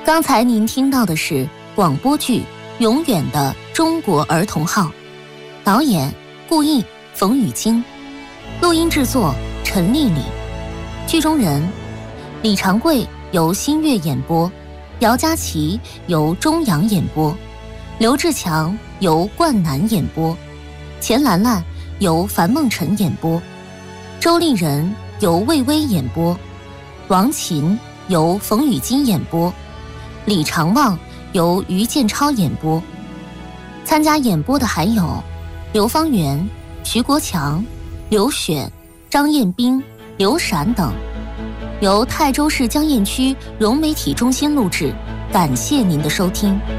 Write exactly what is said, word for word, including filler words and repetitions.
刚才您听到的是广播剧《永远的中国儿童号》，导演顾毅、冯雨晶，录音制作陈丽丽，剧中人李长贵由新月演播，姚佳琪由钟阳演播，刘志强由冠南演播，钱兰兰由樊梦辰演播，周丽人由魏巍演播，王琴由冯雨晶演播，李长旺由于建超演播。参加演播的还有刘方圆、徐国强、刘选、张彦斌、刘闪等。由泰州市江堰区融媒体中心录制，感谢您的收听。